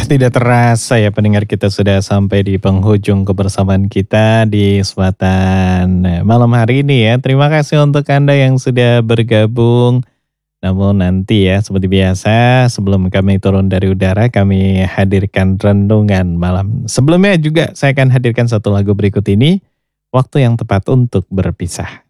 Tidak terasa ya pendengar kita sudah sampai di penghujung kebersamaan kita di kesempatan malam hari ini ya. Terima kasih untuk Anda yang sudah bergabung. Namun nanti ya seperti biasa sebelum kami turun dari udara kami hadirkan renungan malam. Sebelumnya juga saya akan hadirkan satu lagu berikut ini. Waktu yang tepat untuk berpisah.